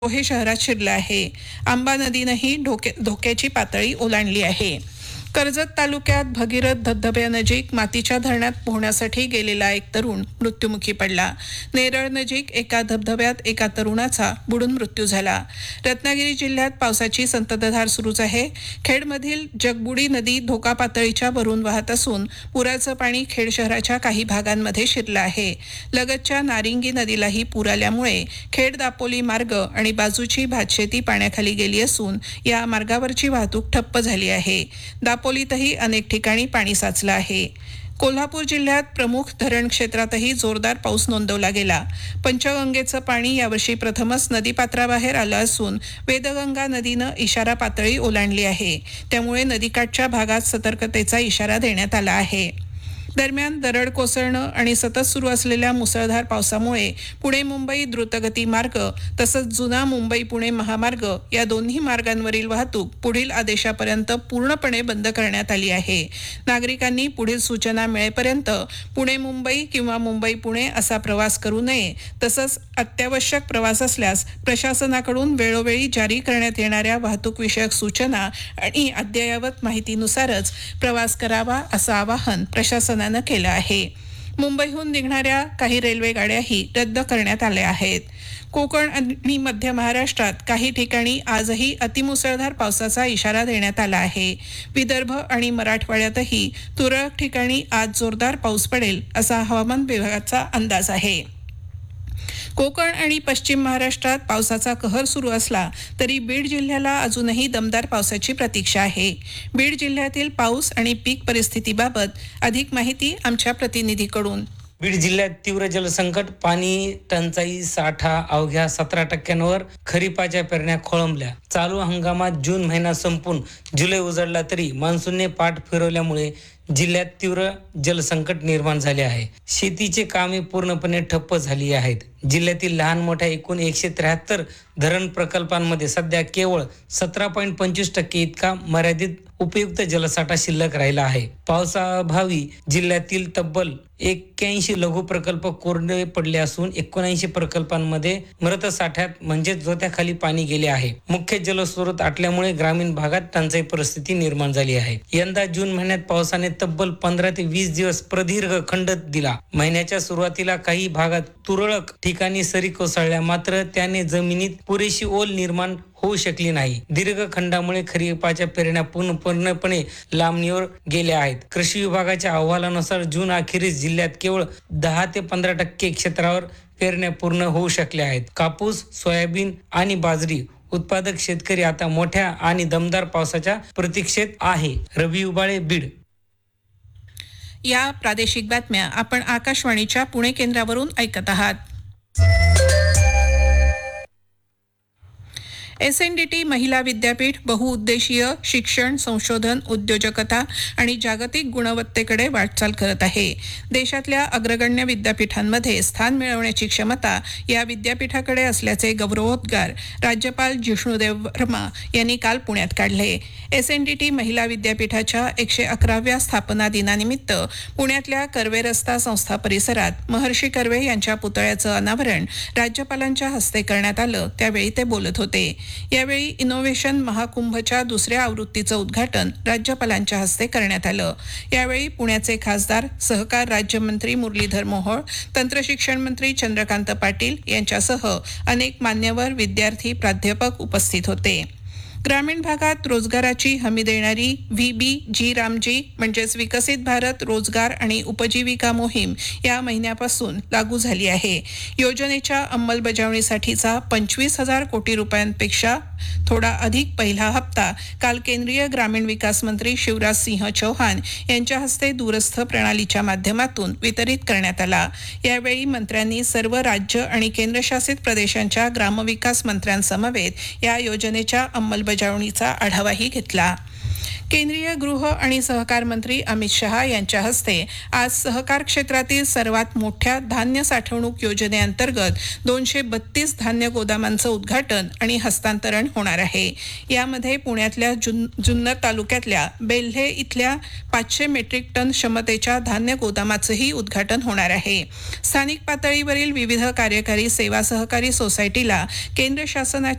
हे शहरात शिरलं आहे. आंबा नदीनंही धोक्याची पातळी ओलांडली आहे. कर्जत तालुक्यात भगीरथ धबधब्यानजीक मातीच्या धरणात पोहण्यासाठी गेलेला एक तरुण मृत्युमुखी पडला. नेरळ नजीक एका धबधब्यात एका तरुणाचा बुडून मृत्यू झाला. रत्नागिरी जिल्ह्यात पावसाची संततधार सुरूच आहे. खेडमधील जगबुडी नदी धोका पातळीच्या वरून वाहत असून पुराचं पाणी खेड शहराच्या काही भागांमध्ये शिरलं आहे. लगतच्या नारिंगी नदीलाही पूर आल्यामुळे खेड दापोली मार्ग आणि बाजूची भातशेती पाण्याखाली गेली असून या मार्गावरची वाहतूक ठप्प झाली आहे. दापोलीतही अनेक ठिकाणी पाणी साचलं आहे. कोल्हापूर जिल्ह्यात प्रमुख धरण क्षेत्रातही जोरदार पाऊस नोंदवला गेला. पंचगंगेचं पाणी यावर्षी प्रथमच नदीपात्राबाहेर आलं असून वेदगंगा नदीनं इशारा पातळी ओलांडली आहे. त्यामुळे नदीकाठच्या भागात सतर्कतेचा इशारा देण्यात आला आहे. दरम्यान दरड कोसळणं आणि सतत सुरू असलेल्या मुसळधार पावसामुळे पुणे मुंबई द्रुतगती मार्ग तसंच जुना मुंबई पुणे महामार्ग या दोन्ही मार्गांवरील वाहतूक पुढील आदेशापर्यंत पूर्णपणे बंद करण्यात आली आहे. नागरिकांनी पुढील सूचना मिळेपर्यंत पुणे मुंबई किंवा मुंबई पुणे असा प्रवास करू नये. तसंच अत्यावश्यक प्रवास असल्यास प्रशासनाकडून वेळोवेळी जारी करण्यात येणाऱ्या वाहतूक विषयक सूचना आणि अद्ययावत माहितीनुसारच प्रवास करावा असं आवाहन प्रशासनानं केलं आहे. मुंबईहून निघणाऱ्या काही रेल्वे गाड्याही रद्द करण्यात आल्या आहेत. कोकण आणि मध्य महाराष्ट्रात काही ठिकाणी आजही अतिमुसळधार पावसाचा इशारा देण्यात आला आहे. विदर्भ आणि मराठवाड्यातही तुरळक ठिकाणी आज जोरदार पाऊस पडेल असा हवामान विभागाचा अंदाज आहे. कोकण आणि पश्चिम महाराष्ट्रात पावसाचा कहर सुरू असला तरी बीड जिल्ह्याला अजूनही दमदार पावसाची प्रतीक्षा आहे. बीड जिल्ह्यातील पाऊस आणि पीक परिस्थितीबाबत अधिक माहिती आमच्या प्रतिनिधीकडून. बीड जिल्ह्यात तीव्र जलसंकट, पाणी टंचाई, साठा अवघ्या 17% खरीपाच्या पेरण्या खोळंबल्या. चालू हंगामात जून महिना संपून जुलै उजळला तरी मान्सूनने पाठ फिरवल्यामुळे जिल्ह्यात तीव्र जलसंकट निर्माण झाले आहे. शेतीचे कामे पूर्णपणे ठप्प झाली आहेत. जिल्ह्यातील लहान मोठ्या एकूण 173 धरण प्रकल्पांमध्ये सध्या केवळ 17.25% इतका मर्यादित उपयुक्त जलसाठा शिल्लक राहिला आहे. पावसाअभावी जिल्ह्यातील तब्बल 81 लघु प्रकल्प कोरडे पडले असून 79 प्रकल्पांमध्ये मृत साठ्यात म्हणजेच जोत्याखाली पाणी गेले आहे. मुख्य जलस्रोत आटल्यामुळे ग्रामीण भागात टंचाई परिस्थिती निर्माण झाली आहे. यंदा जून महिन्यात पावसाने तब्बल 15 ते 20 दिवस प्रदीर्घ खंड दिला. महिन्याच्या सुरुवातीला काही भागात तुरळक ठिकाणी सरी कोसळल्या, मात्र त्याने जमिनीत पुरेशी ओल निर्माण होऊ शकली नाही. दीर्घ खंडामुळे खरीपाच्या पेरण्या पूर्णपणे लांबणीवर गेल्या आहेत. कृषी विभागाच्या अहवालानुसार जून अखेरीस जिल्ह्यात केवळ 10 ते 15% क्षेत्रावर पेरण्या पूर्ण होऊ शकल्या आहेत. कापूस, सोयाबीन आणि बाजरी उत्पादक शेतकरी आता मोठ्या आणि दमदार पावसाच्या प्रतीक्षेत आहे. रवी उबाळे, बीड. या प्रादेशिक बातम्या आपण आकाशवाणीच्या पुणे केंद्रावरून ऐकत आहात. SNDT महिला विद्यापीठ बहुउद्देशीय शिक्षण, संशोधन, उद्योजकता आणि जागतिक गुणवत्तेकडे वाटचाल करत आहे. देशातल्या अग्रगण्य विद्यापीठांमध्ये स्थान मिळवण्याची क्षमता या विद्यापीठाकडे असल्याचे गौरवोद्गार राज्यपाल जिष्णुदेव वर्मा यांनी काल पुण्यात काढले. SNDT महिला विद्यापीठाच्या 111व्या स्थापना दिनानिमित्त पुण्यातल्या कर्वे रस्ता संस्था परिसरात महर्षी कर्वे यांच्या पुतळ्याचं अनावरण राज्यपालांच्या हस्ते करण्यात आलं. त्यावेळी ते बोलत होते. यावेळी इनोव्हेशन महाकुंभच्या दुसऱ्या आवृत्तीचं उद्घाटन राज्यपालांच्या हस्ते करण्यात आलं. यावेळी पुण्याचे खासदार, सहकार राज्यमंत्री मुरलीधर मोहोळ, तंत्रशिक्षण मंत्री चंद्रकांत पाटील यांच्यासह अनेक मान्यवर, विद्यार्थी, प्राध्यापक उपस्थित होते. ग्रामीण भागात रोजगाराची हमी देणारी VBG रामजी म्हणजेच विकसित भारत रोजगार आणि उपजीविका मोहीम या महिन्यापासून लागू झाली आहे. योजनेच्या अंमलबजावणीसाठीचा 25,000 कोटी रुपयांपेक्षा थोडा अधिक पहिला हप्ता काल केंद्रीय ग्रामीण विकास मंत्री शिवराज सिंह चौहान यांच्या हस्ते दूरस्थ प्रणालीच्या माध्यमातून वितरित करण्यात आला. यावेळी मंत्र्यांनी सर्व राज्य आणि केंद्रशासित प्रदेशांच्या ग्रामविकास मंत्र्यांसमवेत या योजनेच्या अंमलबजावणीचा आढावाही घेतला. केंद्रीय गृह आणि सहकार मंत्री अमित शहा यांच्या हस्ते आज सहकार क्षेत्रातील सर्वात मोठ्या धान्य साठवणूक योजनेअंतर्गत 232 धान्य गोदामांचं उद्घाटन आणि हस्तांतरण होणार आहे. यामध्ये पुण्यातल्या जुन्नर तालुक्यातल्या बेल्हे इथल्या 500 मेट्रिक टन क्षमतेच्या धान्य गोदामाचंही उद्घाटन होणार आहे. स्थानिक पातळीवरील विविध कार्यकारी सेवा सहकारी सोसायटीला केंद्र शासनाच्या